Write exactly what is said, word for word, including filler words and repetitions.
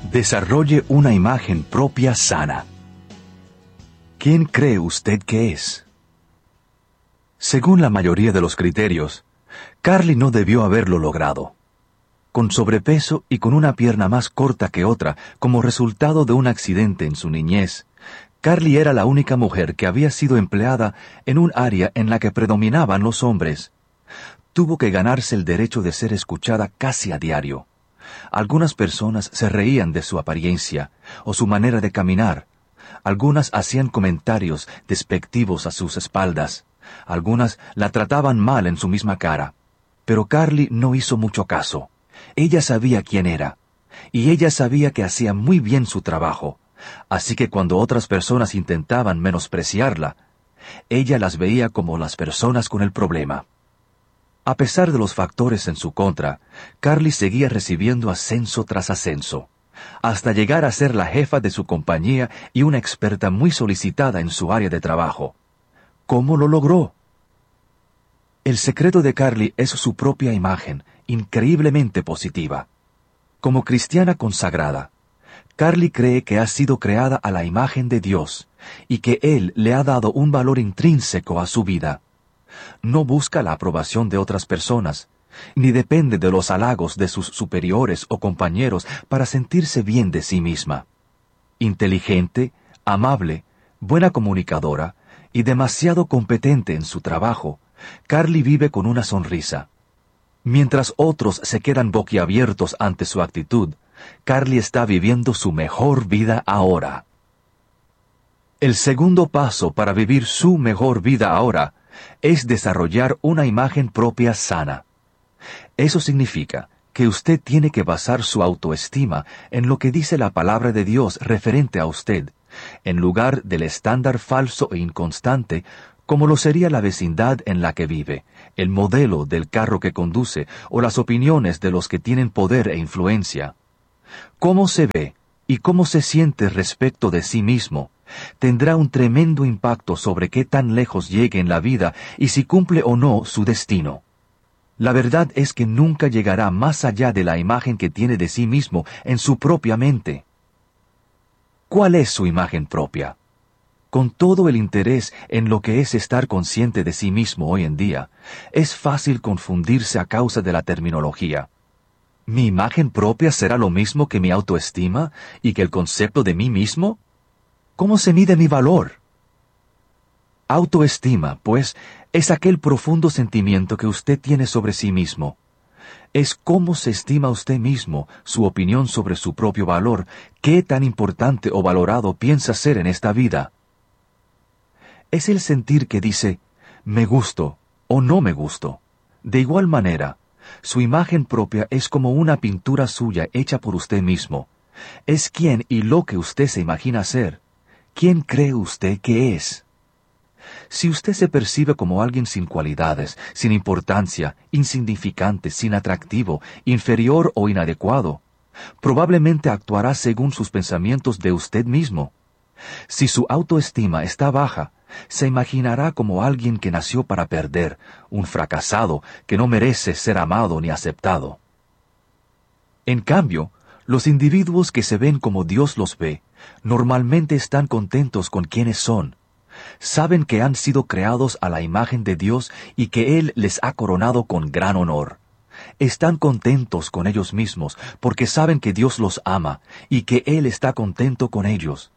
Desarrolle una imagen propia sana. ¿Quién cree usted que es? Según la mayoría de los criterios, Carly no debió haberlo logrado. Con sobrepeso y con una pierna más corta que otra como resultado de un accidente en su niñez, Carly era la única mujer que había sido empleada en un área en la que predominaban los hombres. Tuvo que ganarse el derecho de ser escuchada casi a diario. Algunas personas se reían de su apariencia o su manera de caminar. Algunas hacían comentarios despectivos a sus espaldas. Algunas la trataban mal en su misma cara. Pero Carly no hizo mucho caso. Ella sabía quién era. Y ella sabía que hacía muy bien su trabajo. Así que cuando otras personas intentaban menospreciarla, ella las veía como las personas con el problema. A pesar de los factores en su contra, Carly seguía recibiendo ascenso tras ascenso, hasta llegar a ser la jefa de su compañía y una experta muy solicitada en su área de trabajo. ¿Cómo lo logró? El secreto de Carly es su propia imagen, increíblemente positiva. Como cristiana consagrada, Carly cree que ha sido creada a la imagen de Dios y que Él le ha dado un valor intrínseco a su vida. No busca la aprobación de otras personas, ni depende de los halagos de sus superiores o compañeros para sentirse bien de sí misma. Inteligente, amable, buena comunicadora y demasiado competente en su trabajo, Carly vive con una sonrisa. Mientras otros se quedan boquiabiertos ante su actitud, Carly está viviendo su mejor vida ahora. El segundo paso para vivir su mejor vida ahora es desarrollar una imagen propia sana. Eso significa que usted tiene que basar su autoestima en lo que dice la palabra de Dios referente a usted, en lugar del estándar falso e inconstante, como lo sería la vecindad en la que vive, el modelo del carro que conduce o las opiniones de los que tienen poder e influencia. Cómo se ve y cómo se siente respecto de sí mismo tendrá un tremendo impacto sobre qué tan lejos llegue en la vida y si cumple o no su destino. La verdad es que nunca llegará más allá de la imagen que tiene de sí mismo en su propia mente. ¿Cuál es su imagen propia? Con todo el interés en lo que es estar consciente de sí mismo hoy en día, es fácil confundirse a causa de la terminología. ¿Mi imagen propia será lo mismo que mi autoestima y que el concepto de mí mismo? ¿Cómo se mide mi valor? Autoestima, pues, es aquel profundo sentimiento que usted tiene sobre sí mismo. Es cómo se estima usted mismo, su opinión sobre su propio valor, qué tan importante o valorado piensa ser en esta vida. Es el sentir que dice, me gusto o no me gusto. De igual manera, su imagen propia es como una pintura suya hecha por usted mismo. Es quién y lo que usted se imagina ser. ¿Quién cree usted que es? Si usted se percibe como alguien sin cualidades, sin importancia, insignificante, sin atractivo, inferior o inadecuado, probablemente actuará según sus pensamientos de usted mismo. Si su autoestima está baja, se imaginará como alguien que nació para perder, un fracasado que no merece ser amado ni aceptado. En cambio, los individuos que se ven como Dios los ve, normalmente están contentos con quienes son. Saben que han sido creados a la imagen de Dios y que Él les ha coronado con gran honor. Están contentos con ellos mismos porque saben que Dios los ama y que Él está contento con ellos.